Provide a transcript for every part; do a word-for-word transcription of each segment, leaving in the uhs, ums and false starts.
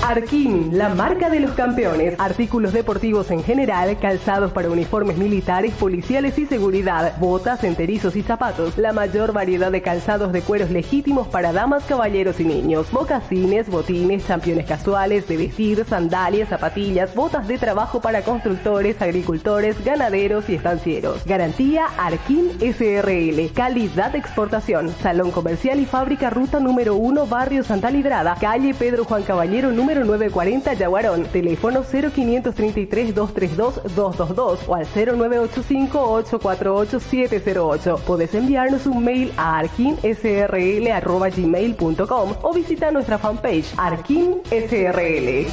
Arquín, la marca de los campeones. Artículos deportivos en general, calzados para uniformes militares, policiales y seguridad, botas, enterizos y zapatos. La mayor variedad de calzados de cueros legítimos para damas, caballeros y niños. Mocasines, botines, championes casuales, de vestir, sandalias, zapatillas, botas de trabajo para constructores, agricultores, ganaderos y estancieros. Garantía Arquín S R L. Calidad de exportación. Salón comercial y fábrica, ruta número uno, barrio Santa Librada, calle Pedro Juan Caballero, número novecientos cuarenta, Yaguarón. Teléfono cero quinientos treinta y tres, doscientos treinta y dos, doscientos veintidós o al cero nueve ocho cinco, ocho cuatro ocho, siete cero ocho. Podés enviarnos un mail a arquinsrl arroba gmail punto com o visita nuestra fanpage Arquín S R L.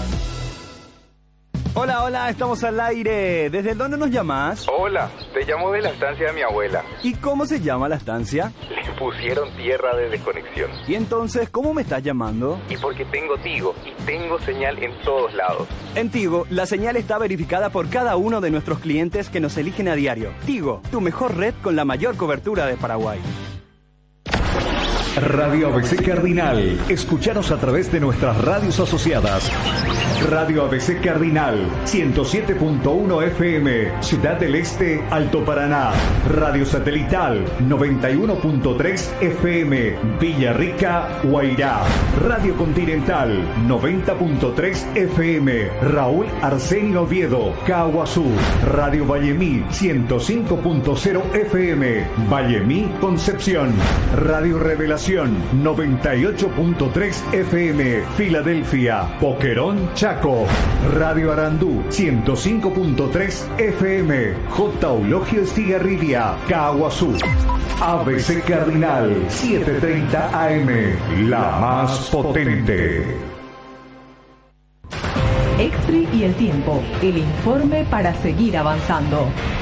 Hola, hola, estamos al aire. ¿Desde dónde nos llamas? Hola, te llamo de la estancia de mi abuela. ¿Y cómo se llama la estancia? Le pusieron tierra de desconexión. ¿Y entonces cómo me estás llamando? Y porque tengo Tigo y tengo señal en todos lados. En Tigo, la señal está verificada por cada uno de nuestros clientes que nos eligen a diario. Tigo, tu mejor red con la mayor cobertura de Paraguay. Radio A B C Cardinal. Escuchanos a través de nuestras radios asociadas. Radio A B C Cardinal, ciento siete punto uno F M, Ciudad del Este, Alto Paraná. Radio Satelital, noventa y uno punto tres F M, Villarrica, Guairá. Radio Continental, noventa punto tres F M, Raúl Arsenio Oviedo, Caguazú. Radio Vallemí, ciento cinco punto cero F M, Vallemí, Concepción. Radio Revelación, noventa y ocho punto tres F M, Filadelfia, Boquerón, Chaco. Radio Arandú, ciento cinco punto tres F M, J. Eulogio Estigarribia, Caguazú. A B C Cardinal, setecientos treinta A M, la más potente. Extri y el tiempo, el informe para seguir avanzando.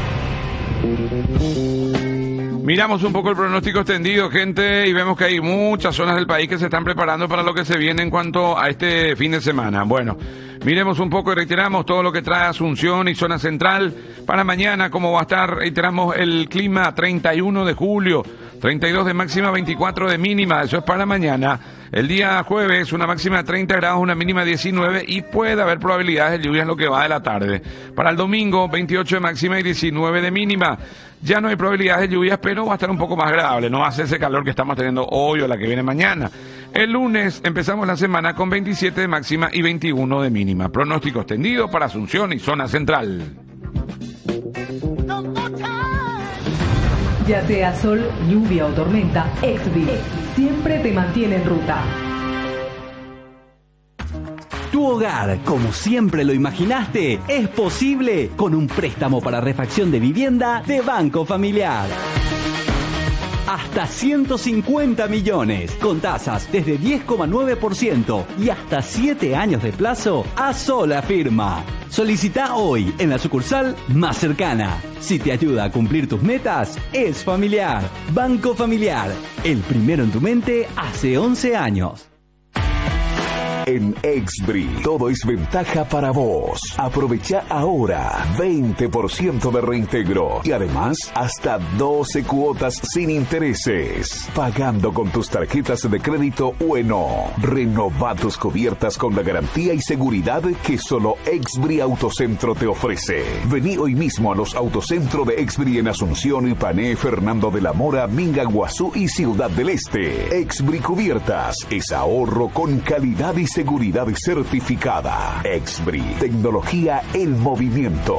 Miramos un poco el pronóstico extendido, gente, y vemos que hay muchas zonas del país que se están preparando para lo que se viene en cuanto a este fin de semana. Bueno, miremos un poco y reiteramos todo lo que trae Asunción y zona central para mañana, cómo va a estar, reiteramos el clima, treinta y uno de julio, treinta y dos de máxima, veinticuatro de mínima, eso es para mañana. El día jueves, una máxima de treinta grados, una mínima de diecinueve y puede haber probabilidades de lluvias en lo que va de la tarde. Para el domingo, veintiocho de máxima y diecinueve de mínima. Ya no hay probabilidades de lluvias, pero va a estar un poco más agradable. No va a ser ese calor que estamos teniendo hoy o la que viene mañana. El lunes empezamos la semana con veintisiete de máxima y veintiuno de mínima. Pronóstico extendido para Asunción y zona central. Ya sea sol, lluvia o tormenta, Exbi siempre te mantiene en ruta. Tu hogar, como siempre lo imaginaste, es posible con un préstamo para refacción de vivienda de Banco Familiar. Hasta ciento cincuenta millones, con tasas desde diez coma nueve por ciento y hasta siete años de plazo a sola firma. Solicita hoy en la sucursal más cercana. Si te ayuda a cumplir tus metas, es Familiar. Banco Familiar, el primero en tu mente hace once años. En Exbri, todo es ventaja para vos. Aprovecha ahora veinte por ciento de reintegro y además hasta doce cuotas sin intereses. Pagando con tus tarjetas de crédito Ueno. Renova tus cubiertas con la garantía y seguridad que solo Exbri Autocentro te ofrece. Vení hoy mismo a los autocentros de Exbri en Asunción, Ipané, Fernando de la Mora, Minga, Guazú y Ciudad del Este. Exbri Cubiertas es ahorro con calidad y seguridad certificada. Exbri, tecnología en movimiento.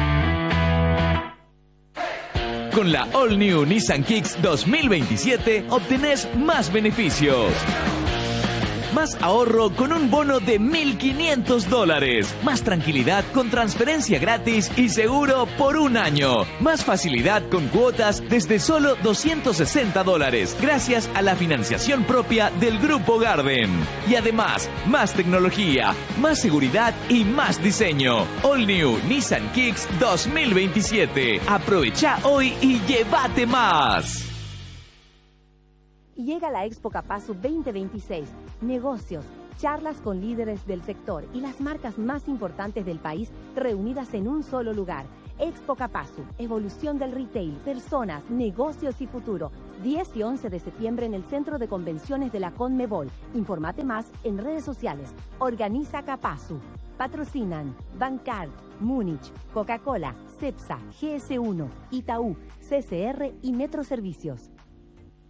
Con la All New Nissan Kicks dos mil veintisiete obtenés más beneficios. Más ahorro con un bono de mil quinientos dólares. Más tranquilidad con transferencia gratis y seguro por un año. Más facilidad con cuotas desde solo doscientos sesenta dólares. Gracias a la financiación propia del Grupo Garden. Y además, más tecnología, más seguridad y más diseño. All New Nissan Kicks dos mil veintisiete. Aprovecha hoy y llévate más. Llega la Expo Capazu veinte veintiséis. Negocios, charlas con líderes del sector y las marcas más importantes del país reunidas en un solo lugar. Expo Capasu, evolución del retail, personas, negocios y futuro. diez y once de septiembre en el Centro de Convenciones de la Conmebol. Informate más en redes sociales. Organiza Capasu. Patrocinan Bancard, Múnich, Coca-Cola, Cepsa, G S uno, Itaú, C C R y Metro Servicios.